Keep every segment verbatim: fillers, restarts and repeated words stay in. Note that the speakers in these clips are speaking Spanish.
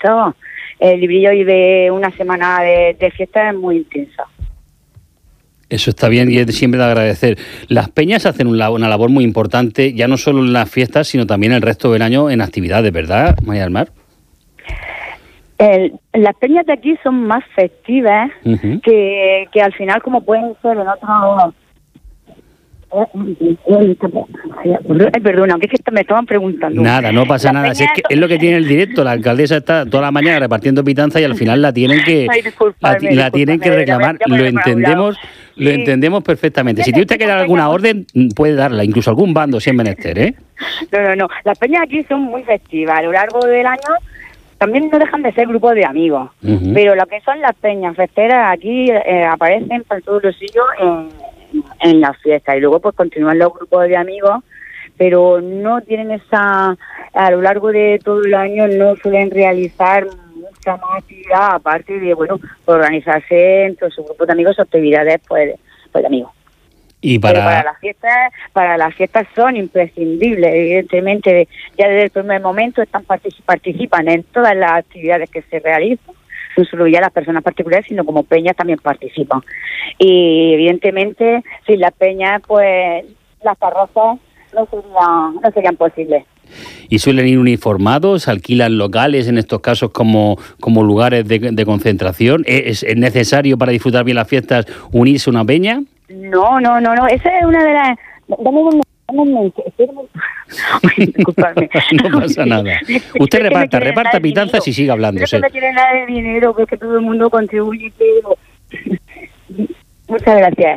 comentaba. El Librillo vive una semana de, de fiesta muy intensa. Eso está bien y es siempre de agradecer. Las peñas hacen una labor muy importante, ya no solo en las fiestas, sino también el resto del año en actividades, ¿verdad, María del Mar? El, las peñas de aquí son más festivas uh-huh. que, que al final como pueden ser en otros... Ay, perdona, que es que me estaban preguntando. Nada, no pasa las nada. Si es, que es lo que tiene el directo. La alcaldesa está toda la mañana repartiendo pitanza y al final la tienen que Ay, disculpadme, la, la tienen que reclamar. Ya me, ya me lo entendemos, sí. Lo entendemos perfectamente. Si tiene usted que dar alguna orden, puede darla, incluso algún bando si es menester, ¿eh? No, no, no. Las peñas aquí son muy festivas. A lo largo del año también no dejan de ser grupos de amigos. Uh-huh. Pero lo que son las peñas festeras aquí eh, aparecen por todos los sitios en en las fiestas y luego pues continúan los grupos de amigos, pero no tienen esa, a lo largo de todo el año no suelen realizar mucha más actividad aparte de, bueno, organizarse entre su grupo de amigos actividades pues, pues de amigos. Y para... Pero para las fiestas, para las fiestas son imprescindibles, evidentemente, ya desde el primer momento están particip- participan en todas las actividades que se realizan. No solo ya las personas particulares, sino como peñas también participan. Y evidentemente, sin las peñas, pues las carrozas no serían, no serían posibles. ¿Y suelen ir uniformados? ¿Alquilan locales en estos casos como, como lugares de, de concentración? ¿Es, ¿Es necesario para disfrutar bien las fiestas unirse a una peña? No, no, no, no. Esa es una de las... Dame un momento. Disculpadme. No pasa nada. Usted reparta, reparta pitanzas y sigue hablando. No me quiere nada de dinero, porque todo el mundo contribuye. Pero... Muchas gracias.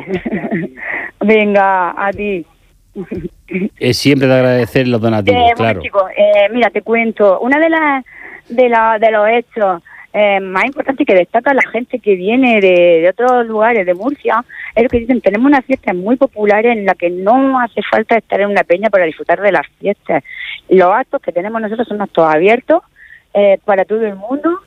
Venga, a ti. Es siempre de agradecer los donativos, eh, claro. Bueno, chicos, eh, mira, te cuento. Una de las de, la, de los hechos eh, más importantes que destaca la gente que viene de, de otros lugares de Murcia es lo que dicen, tenemos unas fiestas muy populares en las que no hace falta estar en una peña para disfrutar de las fiestas. Los actos que tenemos nosotros son actos abiertos eh, para todo el mundo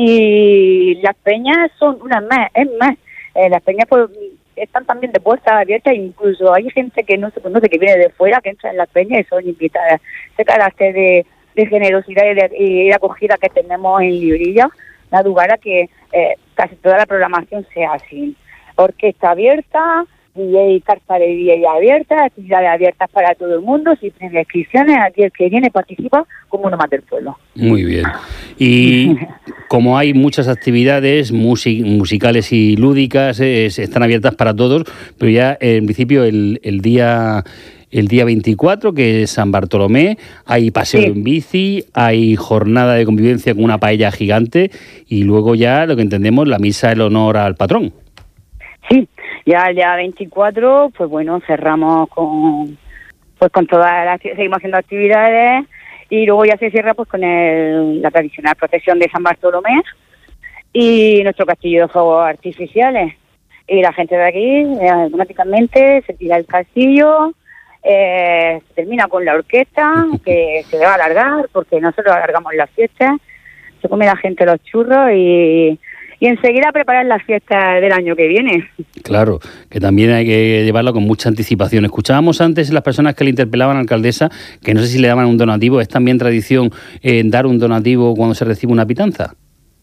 y las peñas son unas más, es más, eh, las peñas pues están también de puertas abiertas, incluso hay gente que no se conoce, que viene de fuera, que entra en las peñas y son invitadas. Ese carácter de, de generosidad y de, y de acogida que tenemos en Librillo da lugar a que eh, casi toda la programación sea así. Orquesta abierta, D J, carta de D J abierta, actividades abiertas para todo el mundo, sin prescripciones, aquí el que viene participa como uno más del pueblo. Muy bien. Y como hay muchas actividades music- musicales y lúdicas, eh, están abiertas para todos, pero ya en principio el, el día... El día veinticuatro, que es San Bartolomé, hay paseo sí. en bici, hay jornada de convivencia con una paella gigante y luego ya, lo que entendemos, la misa en honor al patrón. Sí, ya el día veinticuatro, pues bueno, cerramos con pues con todas las... Seguimos haciendo actividades y luego ya se cierra pues con el, la tradicional procesión de San Bartolomé y nuestro castillo de fuegos artificiales. Y la gente de aquí, eh, automáticamente, se tira el castillo... Eh, se termina con la orquesta, que se va a alargar, porque nosotros alargamos las fiestas, se come la gente los churros y, y enseguida preparar las fiestas del año que viene. Claro, que también hay que llevarlo con mucha anticipación. Escuchábamos antes las personas que le interpelaban a la alcaldesa, que no sé si le daban un donativo. ¿Es también tradición eh, dar un donativo cuando se recibe una pitanza?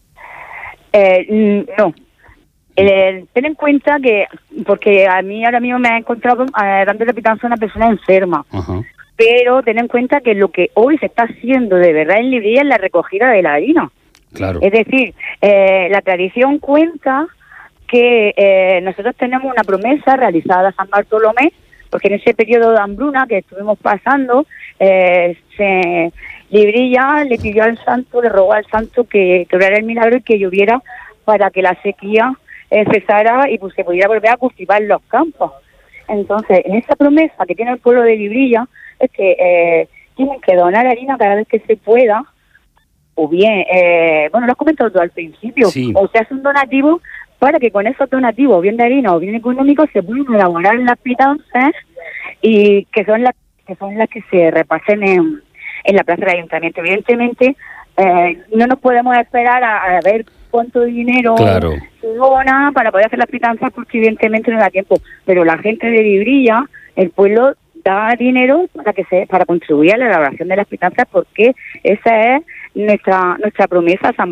Eh, no. Eh, ten en cuenta que, porque a mí ahora mismo me ha encontrado eh, dando la pitanza a una persona enferma, uh-huh. pero ten en cuenta que lo que hoy se está haciendo de verdad en Librillo es la recogida de la harina. Claro. Es decir, eh, la tradición cuenta que eh, nosotros tenemos una promesa realizada a San Bartolomé, porque en ese periodo de hambruna que estuvimos pasando, eh, se, Librillo le pidió al santo, le rogó al santo que, que obrara el milagro y que lloviera para que la sequía Eh, cesara y pues se pudiera volver a cultivar los campos. Entonces, en esa promesa que tiene el pueblo de Librillo es que eh, tienen que donar harina cada vez que se pueda, o bien, eh, bueno, lo has comentado tú al principio, sí. o se hace un donativo para que con esos donativos, bien de harina o bien económicos, se puedan elaborar las pitanzas y que son las que son las que se repasen en, en la plaza del ayuntamiento. Evidentemente, eh, no nos podemos esperar a, a ver cuánto dinero claro. se dona para poder hacer las pitanzas, porque evidentemente no da tiempo. Pero la gente de Librillo, el pueblo, da dinero para que se para contribuir a la elaboración de las pitanzas, porque esa es nuestra nuestra promesa a San